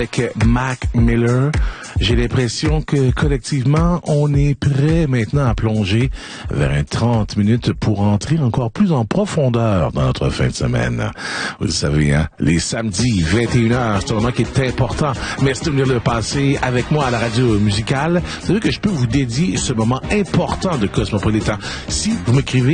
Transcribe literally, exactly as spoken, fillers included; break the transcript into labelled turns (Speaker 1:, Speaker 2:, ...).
Speaker 1: avec Mac Miller. J'ai l'impression que collectivement, on est prêt maintenant à plonger vers un trente minutes pour entrer encore plus en profondeur dans notre fin de semaine. Vous le savez, hein, les samedis, vingt et une heures, c'est un moment qui est important. Merci de venir le passer avec moi à la radio musicale. Vous savez que je peux vous dédier ce moment important de Cosmopolitan. Si vous m'écrivez